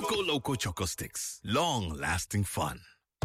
Choco Loco Choco Sticks. Long-lasting fun.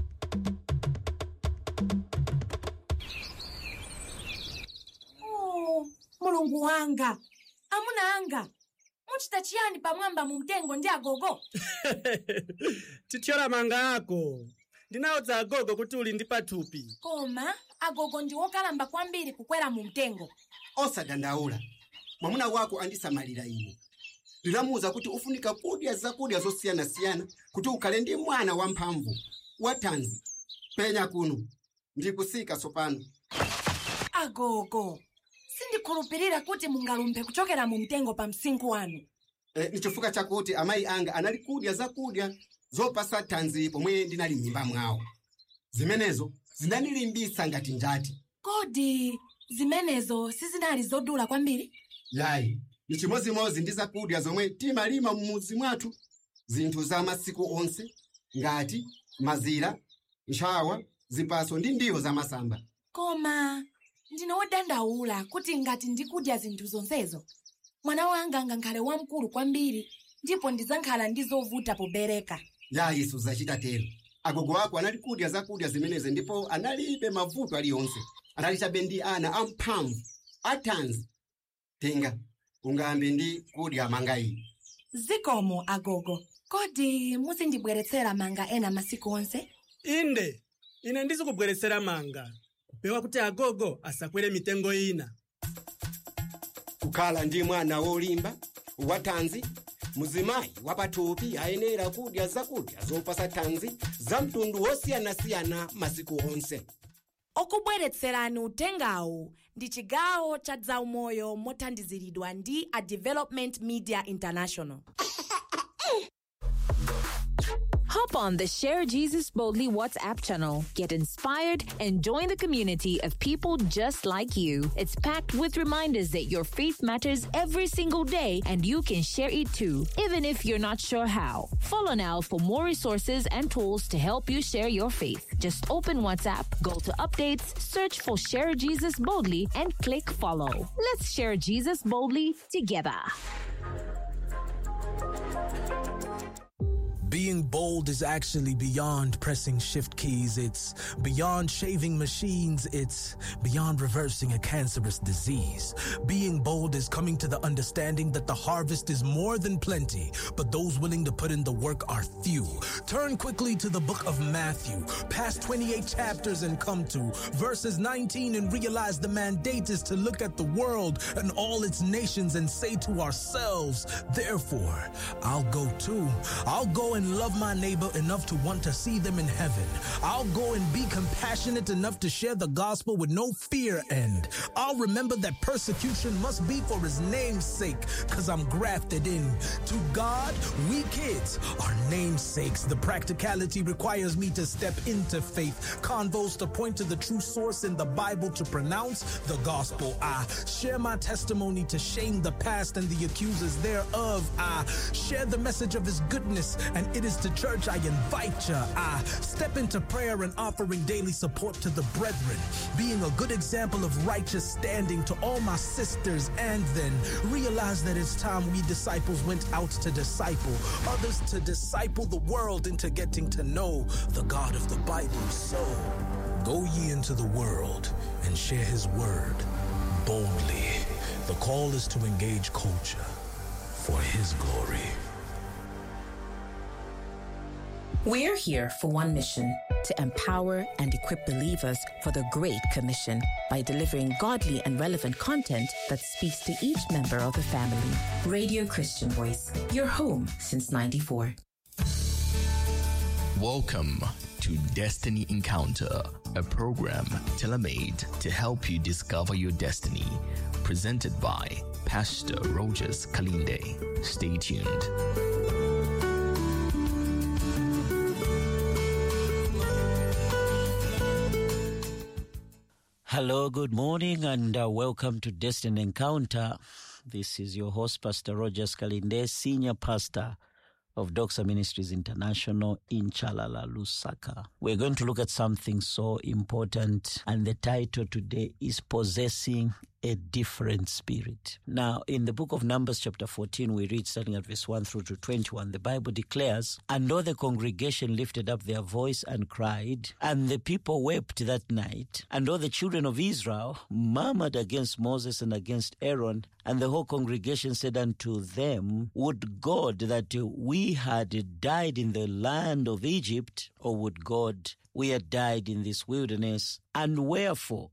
Oh, mulungu wanga. Amuna anga. Muchita chiyani pamwamba mu mtengo ndi agogo? Tithyola manga ako. Ndinawuza agogo kuti uli ndi pathupi. Koma, agogo ndi wokalamba kwambiri kukwera mu mtengo. Osadandaula. Mwamuna wako andisamalira ine. Ndinamuwuza kuti ufunika kudya zakudya zosiyana-siyana kuti ukhale ndi mwana wamphamvu, wathanzi. Penya kuno. Ndikusika sopano. Agogo, sindikhulupirira kuti mungalumbe kuchokera mu mtengo pa msinkhu wanu. Nichifukwa chakuti amayi anga anali kudya zakudya zopasa thanzi pomwe ndinali m'mimba mwawo. Zimenezo zinanilimbitsa ngati njati. Kodi zimenezo sizinali zodula kwambiri? Yayi, ni chimozimozi ndi zakudya zomwe timalima mumudzi mwathu. Zinthu za masiku onse ngati mazira, ntchawa, zipaso ndi ndiwo za masamba. Koma ndine wodandaula kuti ngati ndikudya zinthu zonsezo, mwana wanga angakhale wamkulu kwambiri ndipo ndizankhala ndi zovuta pobereka. Yayi, suzachita tero. Agogo wako anali kudya zakudya zimenezi ndipo analibe mavuto aliyonse. Anali chabe ndi ana amphamvu, athanzi. Tenga, ungambe ndi kudya manga iyi. Zikomo agogo. Kodi muzindibweretsera manga ena masiku onse? Inde, ine ndizikubweretsera manga. Kupewa kuti agogo asakwere mitengo ina. Kukhala ndi mwana wolimba, wathanzi, muzimayi wapathupi ayenera kudya zakudya zopasa thanzi za mtundu wosiyana-siyana masiku onse. Okubweretserani utengawu ndi chigawo cha zaumoyo mothandiziridwa ndi a Development Media International. Hop on the Share Jesus Boldly WhatsApp channel. Get inspired and join the community of people just like you. It's packed with reminders that your faith matters every single day and you can share it too, even if you're not sure how. Follow now for more resources and tools to help you share your faith. Just open WhatsApp, go to updates, search for Share Jesus Boldly, and click follow. Let's share Jesus boldly together. Being bold is actually beyond pressing shift keys. It's beyond shaving machines. It's beyond reversing a cancerous disease. Being bold is coming to the understanding that the harvest is more than plenty, but those willing to put in the work are few. Turn quickly to the book of Matthew, past 28 chapters and come to verses 19 and realize the mandate is to look at the world and all its nations and say to ourselves, therefore, I'll go too. I'll go and love my neighbor enough to want to see them in heaven. I'll go and be compassionate enough to share the gospel with no fear, and I'll remember that persecution must be for his name's sake, because I'm grafted in. To God, we kids are namesakes. The practicality requires me to step into faith. Convos to point to the true source in the Bible to pronounce the gospel. I share my testimony to shame the past and the accusers thereof. I share the message of his goodness, and it is to church I invite ya. I step into prayer and offering daily support to the brethren, being a good example of righteous standing to all my sisters, and then realize that it's time we disciples went out to disciple others, to disciple the world into getting to know the God of the Bible. So go ye into the world and share his word boldly. The call is to engage culture for his glory. We're here for one mission: to empower and equip believers for the Great Commission by delivering godly and relevant content that speaks to each member of the family. Radio Christian Voice, your home since '94. Welcome to Destiny Encounter, a program tailor-made to help you discover your destiny. Presented by Pastor Rogers Kalinde. Stay tuned. Hello, good morning, and welcome to Destiny Encounter. This is your host, Pastor Rogers Kalinde, Senior Pastor of Doxa Ministries International in Chalala, Lusaka. We're going to look at something so important, and the title today is Possessing a different spirit. Now, in the book of Numbers chapter 14, we read starting at verse 1 through to 21, the Bible declares, "And all the congregation lifted up their voice and cried, and the people wept that night. And all the children of Israel murmured against Moses and against Aaron. And the whole congregation said unto them, Would God that we had died in the land of Egypt, or would God we had died in this wilderness? And wherefore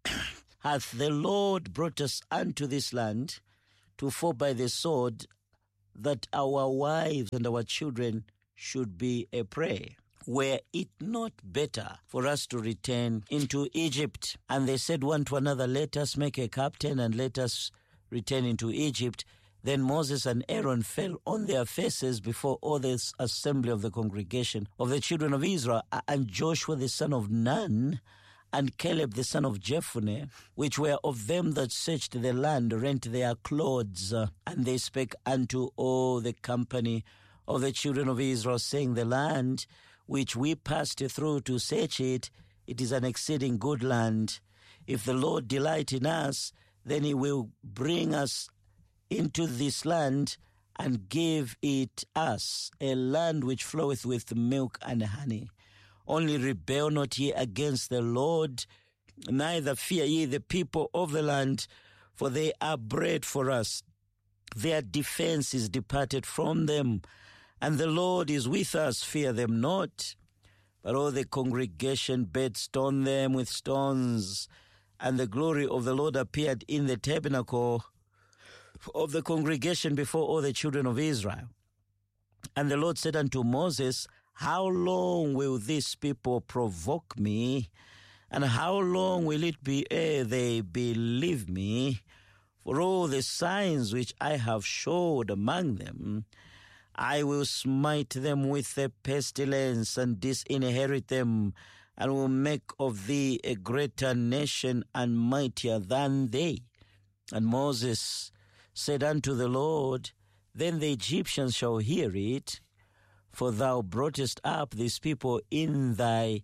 hath the Lord brought us unto this land to fall by the sword, that our wives and our children should be a prey? Were it not better for us to return into Egypt? And they said one to another, Let us make a captain, and let us return into Egypt. Then Moses and Aaron fell on their faces before all the assembly of the congregation of the children of Israel. And Joshua the son of Nun and Caleb the son of Jephunneh, which were of them that searched the land, rent their clothes. And they spake unto all the company of the children of Israel, saying, The land which we passed through to search it, it is an exceeding good land. If the Lord delight in us, then he will bring us into this land and give it us, a land which floweth with milk and honey. Only rebel not ye against the Lord, neither fear ye the people of the land, for they are bread for us. Their defense is departed from them, and the Lord is with us, fear them not. But all the congregation bade stone them with stones, and the glory of the Lord appeared in the tabernacle of the congregation before all the children of Israel. And the Lord said unto Moses, How long will this people provoke me? And how long will it be ere they believe me? For all the signs which I have showed among them, I will smite them with a pestilence and disinherit them, and will make of thee a greater nation and mightier than they. And Moses said unto the Lord, Then the Egyptians shall hear it, for thou broughtest up these people in thy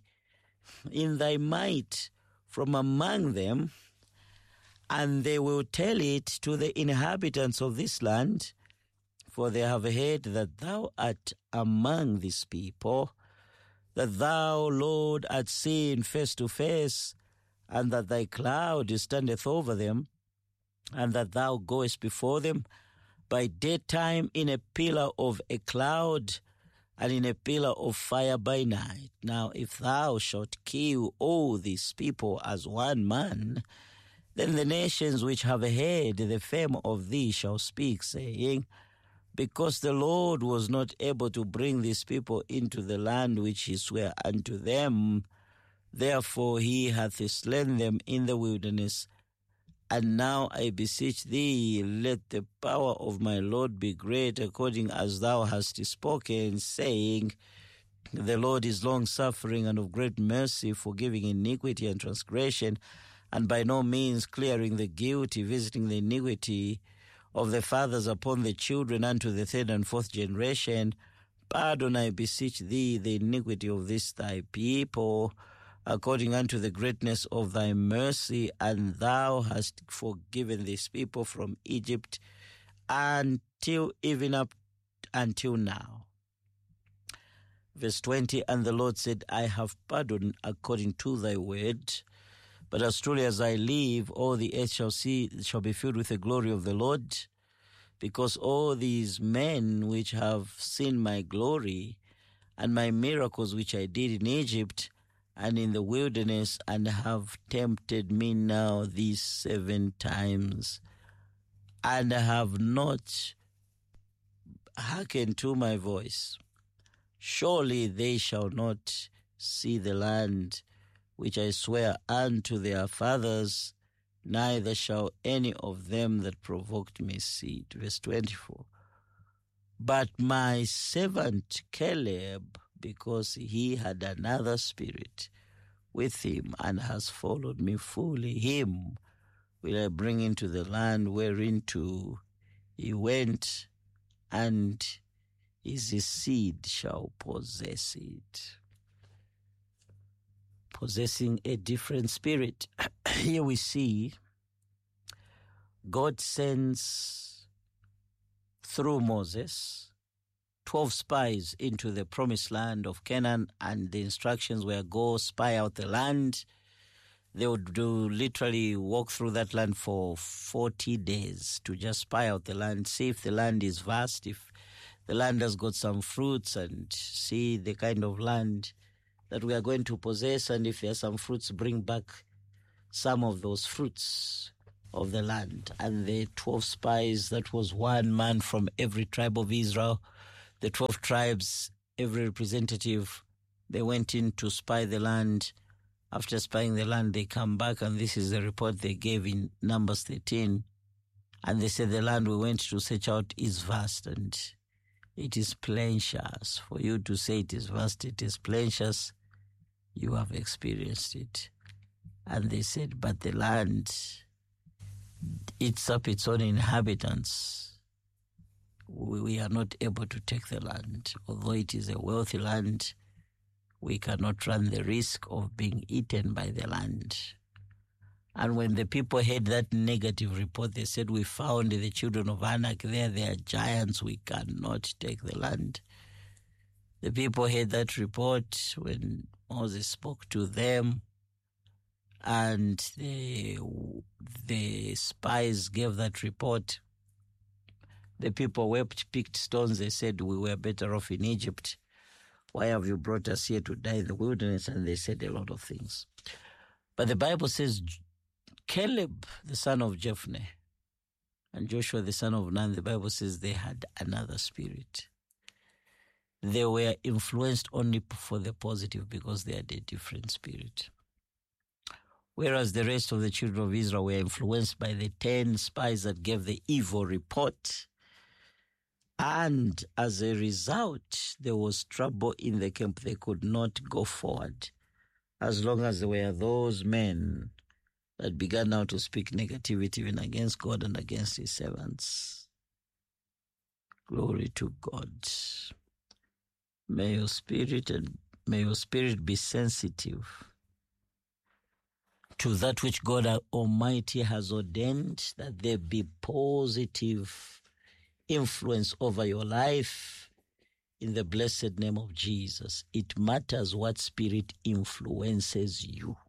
might from among them, and they will tell it to the inhabitants of this land, for they have heard that thou art among these people, that thou, Lord, art seen face to face, and that thy cloud standeth over them, and that thou goest before them by daytime in a pillar of a cloud, and in a pillar of fire by night. Now if thou shalt kill all these people as one man, then the nations which have heard the fame of thee shall speak, saying, Because the Lord was not able to bring these people into the land which he sware unto them, therefore he hath slain them in the wilderness. And now I beseech thee, let the power of my Lord be great, according as thou hast spoken, saying, The Lord is long-suffering and of great mercy, forgiving iniquity and transgression, and by no means clearing the guilty, visiting the iniquity of the fathers upon the children unto the third and fourth generation. Pardon, I beseech thee, the iniquity of this thy people, according unto the greatness of thy mercy, and thou hast forgiven this people from Egypt until even up until now. Verse 20, And the Lord said, I have pardoned according to thy word, but as truly as I live, all the earth shall be filled with the glory of the Lord, because all these men which have seen my glory and my miracles which I did in Egypt and in the wilderness, and have tempted me now these 7 times, and have not hearkened to my voice, surely they shall not see the land which I swear unto their fathers, neither shall any of them that provoked me see it. Verse 24. But my servant Caleb, because he had another spirit with him and has followed me fully, him will I bring into the land whereinto he went, and his seed shall possess it. Possessing a different spirit. Here we see God sends through Moses 12 spies into the promised land of Canaan, and the instructions were go spy out the land. They would literally walk through that land for 40 days to just spy out the land, see if the land is vast, if the land has got some fruits, and see the kind of land that we are going to possess, and if there are some fruits, bring back some of those fruits of the land. And the 12 spies, that was one man from every tribe of Israel. The 12 tribes, every representative, they went in to spy the land. After spying the land, they come back, and this is the report they gave in Numbers 13. And they said, the land we went to search out is vast, and it is plenteous. For you to say it is vast, it is plenteous, you have experienced it. And they said, but the land eats up its own inhabitants. We are not able to take the land. Although it is a wealthy land, we cannot run the risk of being eaten by the land. And when the people heard that negative report, they said, we found the children of Anak there. They are giants. We cannot take the land. The people heard that report when Moses spoke to them, and the spies gave that report. The people wept, picked stones. They said, we were better off in Egypt. Why have you brought us here to die in the wilderness? And they said a lot of things. But the Bible says Caleb, the son of Jephunneh, and Joshua, the son of Nun, the Bible says they had another spirit. They were influenced only for the positive because they had a different spirit. Whereas the rest of the children of Israel were influenced by the 10 spies that gave the evil report. And as a result, there was trouble in the camp. They could not go forward as long as there were those men that began now to speak negativity even against God and against his servants. Glory to God. May your spirit be sensitive to that which God Almighty has ordained, that there be positive influence over your life in the blessed name of Jesus. It matters what spirit influences you.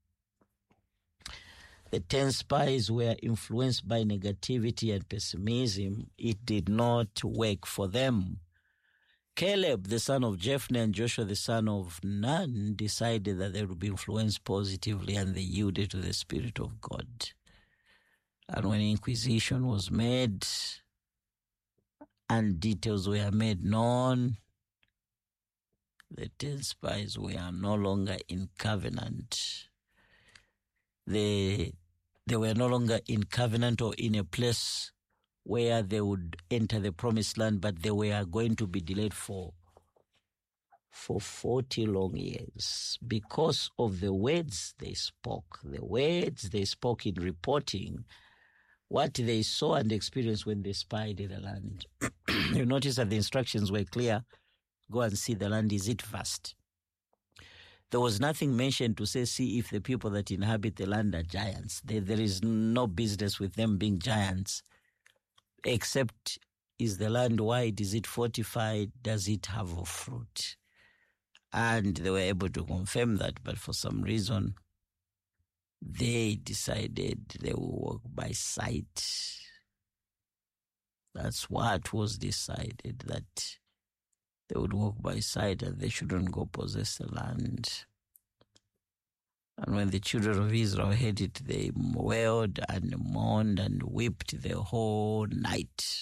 The 10 spies were influenced by negativity and pessimism. It did not work for them. Caleb, the son of Jephunneh, and Joshua, the son of Nun, decided that they would be influenced positively, and they yielded to the Spirit of God. And when inquisition was made and details were made known, the 10 spies were no longer in covenant. They were no longer in covenant or in a place where they would enter the promised land, but they were going to be delayed for 40 long years because of the words they spoke. The words they spoke in reporting what they saw and experienced when they spied the land. You notice that the instructions were clear. Go and see the land. Is it vast? There was nothing mentioned to say, see if the people that inhabit the land are giants. There is no business with them being giants, except, is the land wide? Is it fortified? Does it have a fruit? And they were able to confirm that, but for some reason, they decided they will walk by sight. That's what was decided, that they would walk by sight and they shouldn't go possess the land. And when the children of Israel heard it, they wailed and mourned and wept the whole night.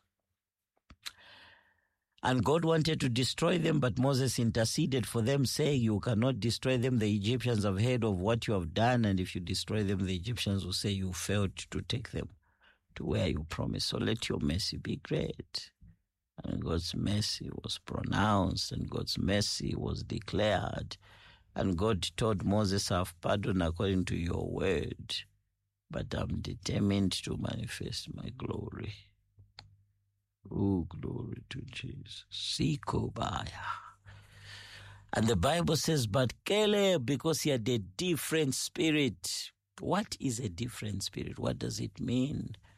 And God wanted to destroy them, but Moses interceded for them, saying, you cannot destroy them. The Egyptians have heard of what you have done, and if you destroy them, the Egyptians will say you failed to take them to where you promised. So let your mercy be great. And God's mercy was pronounced, and God's mercy was declared. And God told Moses, I have pardoned according to your word, but I'm determined to manifest my glory. Oh, glory to Jesus. Sikobaya. And the Bible says, but Caleb, because he had a different spirit. What is a different spirit? What does it mean?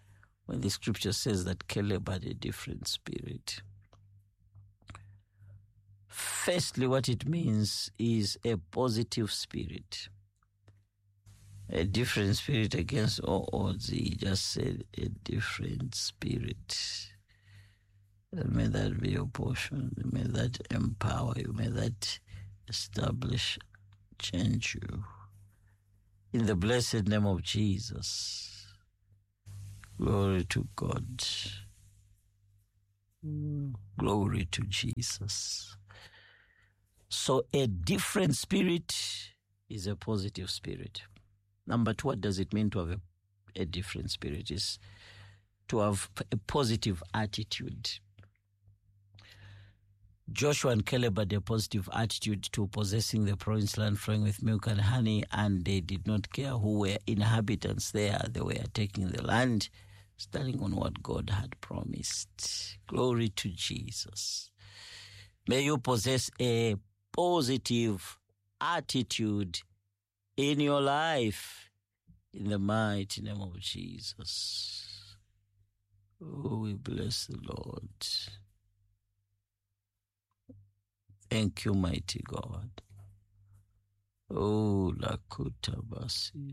when the scripture says that Caleb had a different spirit. Firstly, what it means is a positive spirit. A different spirit against all odds. He just said a different spirit. And may that be your portion. May that empower you. May that establish, change you. In the blessed name of Jesus. Glory to God. Glory to Jesus. So a different spirit is a positive spirit. Number two, what does it mean to have a different spirit? Is to have a positive attitude. Joshua and Caleb had a positive attitude to possessing the promised land flowing with milk and honey, and they did not care who were inhabitants there. They were taking the land, standing on what God had promised. Glory to Jesus. May you possess a positive attitude in your life, in the mighty name of Jesus. Oh, we bless the Lord. Thank you, mighty God. Oh, Lakuta Basi.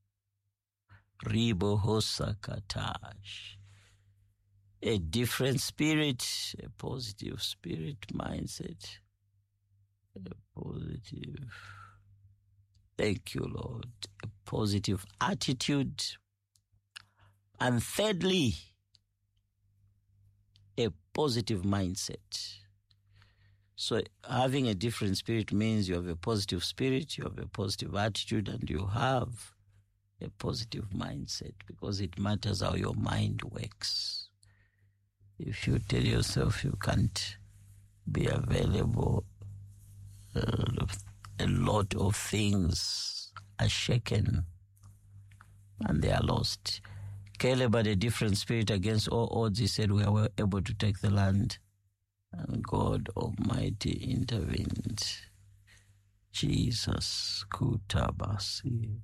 Ribo Hosakatash. A different spirit, a positive spirit mindset. A positive. Thank you, Lord. A positive attitude. And thirdly, a positive mindset. So having a different spirit means you have a positive spirit, you have a positive attitude, and you have a positive mindset, because it matters how your mind works. If you tell yourself you can't be available, a lot of things are shaken and they are lost. Caleb had a different spirit against all odds. He said, we were able to take the land, and God Almighty intervened. Jesus, Kutabasi,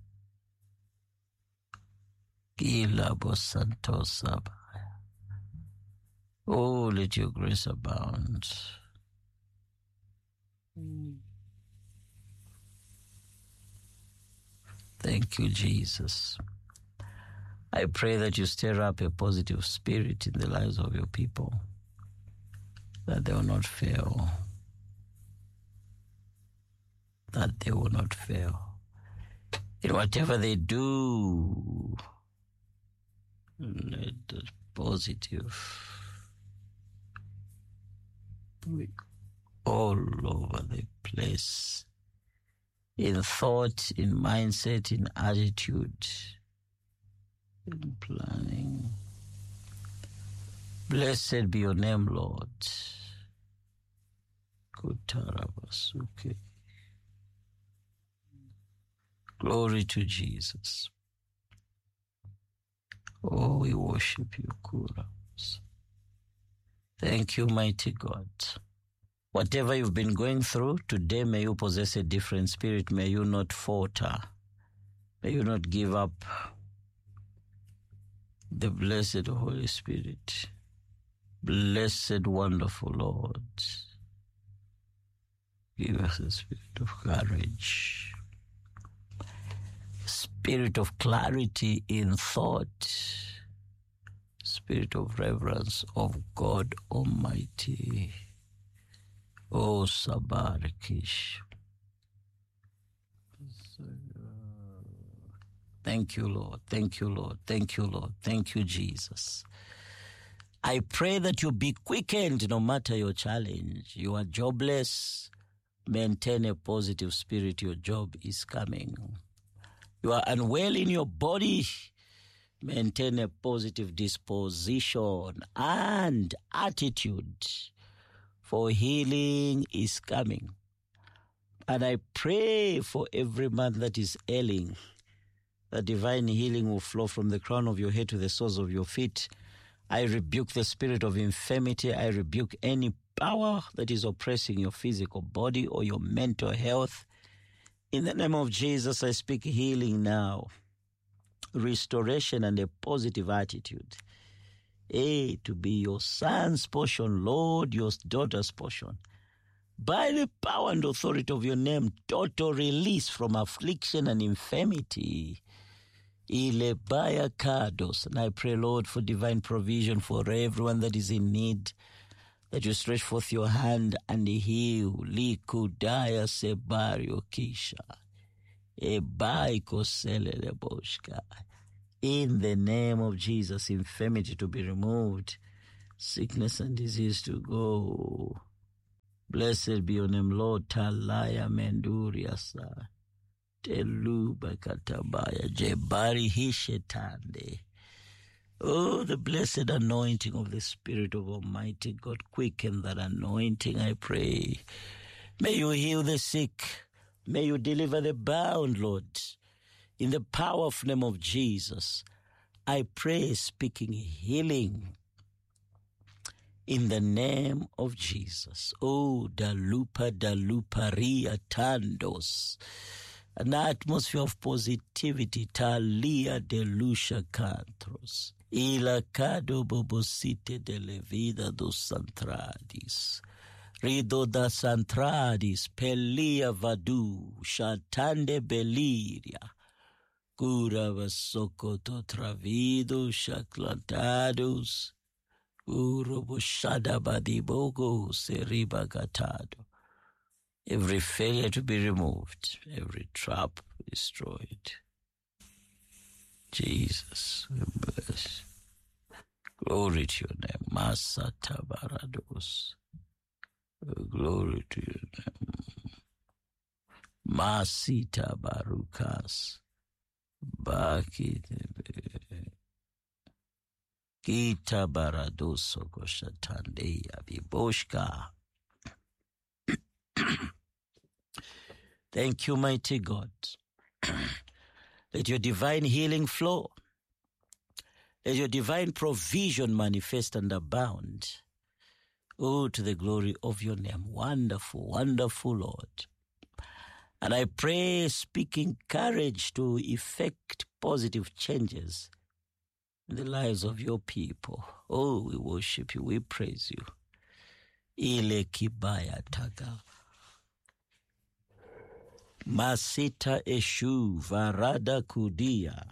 Gilabo Santosaba. Oh, let your grace abound. Thank you, Jesus. I pray that you stir up a positive spirit in the lives of your people, that they will not fail. That they will not fail. In whatever they do, let the positive be all over the place. In thought, in mindset, in attitude, in planning. Blessed be your name, Lord. Kutarabasuke. Glory to Jesus. Oh, we worship you, Kurabas. Thank you, mighty God. Whatever you've been going through, today may you possess a different spirit. May you not falter. May you not give up. The blessed Holy Spirit, blessed, wonderful Lord, give us a spirit of courage, spirit of clarity in thought, spirit of reverence of God Almighty. Oh, Sabarikish. Thank you, Lord. Thank you, Lord. Thank you, Lord. Thank you, Jesus. I pray that you be quickened no matter your challenge. You are jobless. Maintain a positive spirit. Your job is coming. You are unwell in your body. Maintain a positive disposition and attitude, for healing is coming. And I pray for every man that is ailing, that divine healing will flow from the crown of your head to the soles of your feet. I rebuke the spirit of infirmity. I rebuke any power that is oppressing your physical body or your mental health. In the name of Jesus, I speak healing now, restoration and a positive attitude. to be your son's portion, Lord, your daughter's portion. By the power and authority of your name, total release from affliction and infirmity. Ilebaya kados. And I pray, Lord, for divine provision for everyone that is in need, that you stretch forth your hand and heal. Likudaya sebario kisha. Ebaiko seleleboshka. In the name of Jesus, infirmity to be removed, sickness and disease to go. Blessed be your name, Lord. Talaya menduriasa. Teluba katabaya. Jebari hishetande. Oh, the blessed anointing of the Spirit of Almighty God. Quicken that anointing, I pray. May you heal the sick. May you deliver the bound, Lord. In the powerful name of Jesus, I pray, speaking healing. In the name of Jesus. Oh, daluparia tandos. An atmosphere of positivity. Talia delusha cantros. Ilacado bobosite de levida dos santradis. Rido da santradis. Pelia vadu. Shatande beliria. Cura vasocoto travido. Shaclantados. Every failure to be removed, every trap destroyed. Jesus, we bless. Glory to your name. Masata barados. Glory to your name. Masita barukas. Baki. Kita baradoso koshatandeya biboshka. Thank you, mighty God. Let your divine healing flow. Let your divine provision manifest and abound. Oh, to the glory of your name. Wonderful, wonderful Lord. And I pray, speaking courage to effect positive changes in the lives of your people. Oh, we worship you. We praise you. Ile kibaya taga. Masita eshu varada kudia.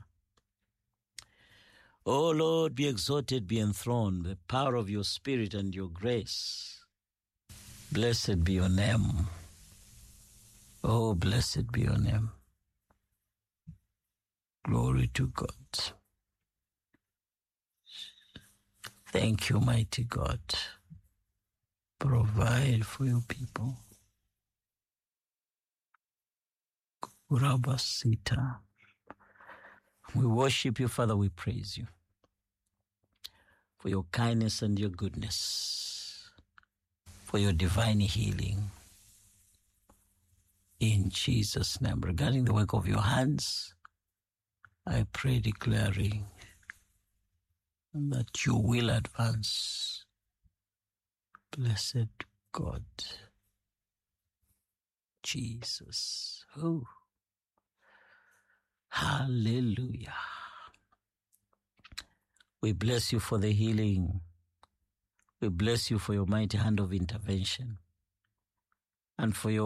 Oh Lord, be exalted, be enthroned, the power of your Spirit and your grace. Blessed be your name. Oh, blessed be your name. Glory to God. Thank you, mighty God. Provide for your people. Kurabasita. We worship you, Father. We praise you for your kindness and your goodness, for your divine healing. In Jesus' name, regarding the work of your hands, I pray, declaring that you will advance. Blessed God, Jesus. Oh, hallelujah. We bless you for the healing. We bless you for your mighty hand of intervention and for your